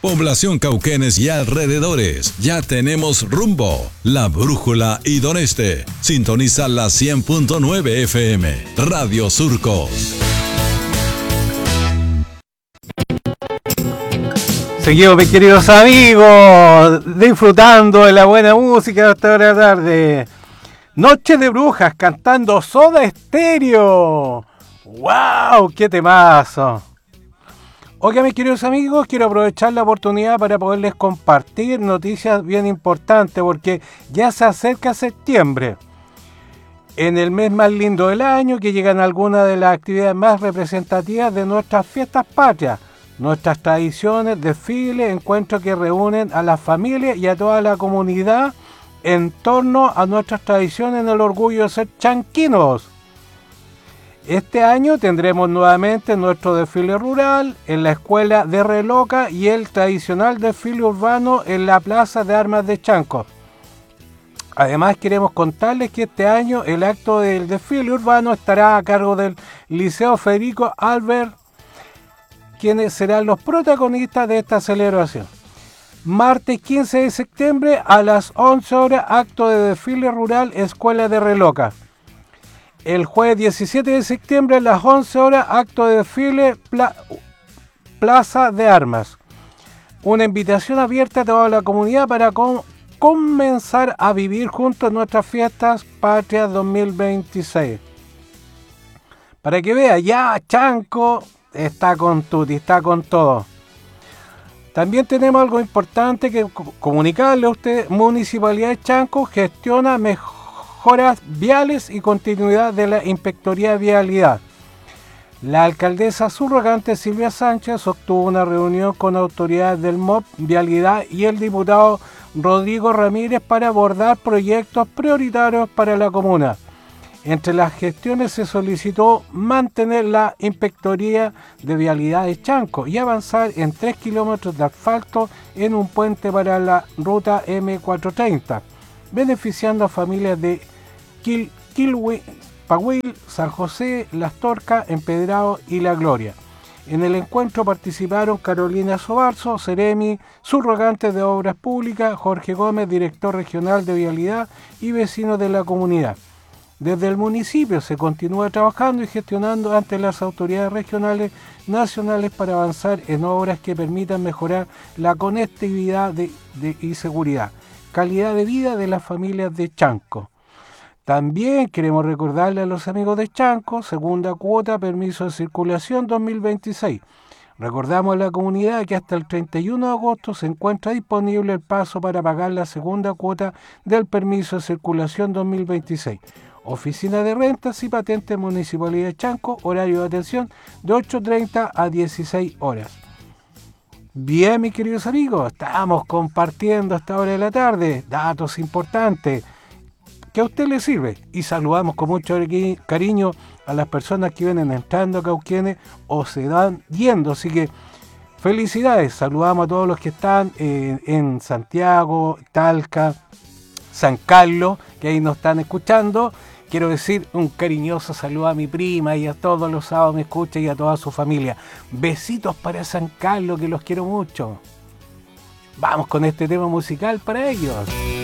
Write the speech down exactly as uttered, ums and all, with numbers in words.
Población Cauquenes y alrededores. Ya tenemos rumbo. La Brújula y Don Este. Sintoniza la cien punto nueve F M. Radio Surcos. Seguimos, mis queridos amigos, disfrutando de la buena música hasta hora de la tarde. Noche de Brujas cantando Soda Stereo. ¡Wow! ¡Qué temazo! Oiga, mis queridos amigos, quiero aprovechar la oportunidad para poderles compartir noticias bien importantes porque ya se acerca septiembre. En el mes más lindo del año, que llegan algunas de las actividades más representativas de nuestras fiestas patrias, nuestras tradiciones, desfiles, encuentros que reúnen a las familias y a toda la comunidad en torno a nuestras tradiciones en el orgullo de ser chanquinos. Este año tendremos nuevamente nuestro desfile rural en la escuela de Reloca y el tradicional desfile urbano en la Plaza de Armas de Chanco. Además, queremos contarles que este año el acto del desfile urbano estará a cargo del Liceo Federico Albert, quienes serán los protagonistas de esta celebración. Martes quince de septiembre a las once horas, acto de desfile rural, escuela de Reloca. El jueves diecisiete de septiembre a las once horas, acto de desfile, pla Plaza de Armas. Una invitación abierta a toda la comunidad para com comenzar a vivir juntos nuestras fiestas patrias dos mil veintiséis. Para que vea, ya Chanco está con tutti, está con todo. También tenemos algo importante que comunicarle a usted. Municipalidad de Chanco gestiona mejoras viales y continuidad de la Inspectoría de Vialidad. La alcaldesa subrogante Silvia Sánchez sostuvo una reunión con autoridades del M O P Vialidad y el diputado Rodrigo Ramírez para abordar proyectos prioritarios para la comuna. Entre las gestiones se solicitó mantener la Inspectoría de Vialidad de Chanco y avanzar en tres kilómetros de asfalto en un puente para la ruta M cuatrocientos treinta, beneficiando a familias de Quil, Quilwi, Pahuil, San José, Las Torcas, Empedrado y La Gloria. En el encuentro participaron Carolina Sobarzo, Ceremi, subrogante de Obras Públicas, Jorge Gómez, director regional de Vialidad y vecinos de la comunidad. Desde el municipio se continúa trabajando y gestionando ante las autoridades regionales nacionales para avanzar en obras que permitan mejorar la conectividad de, de, y seguridad, calidad de vida de las familias de Chanco. También queremos recordarle a los amigos de Chanco, segunda cuota, permiso de circulación dos mil veintiséis. Recordamos a la comunidad que hasta el treinta y uno de agosto se encuentra disponible el paso para pagar la segunda cuota del permiso de circulación dos mil veintiséis. Oficina de Rentas y Patentes Municipalidad de Chanco, horario de atención de ocho treinta a dieciséis horas. Bien, mis queridos amigos, estamos compartiendo a esta hora de la tarde datos importantes que a usted le sirve y saludamos con mucho cariño a las personas que vienen entrando a Cauquenes o se dan yendo, así que felicidades, saludamos a todos los que están eh, en Santiago, Talca, San Carlos, que ahí nos están escuchando. Quiero decir un cariñoso saludo a mi prima y a todos los sábados me escucha y a toda su familia. Besitos para San Carlos, que los quiero mucho. Vamos con este tema musical para ellos.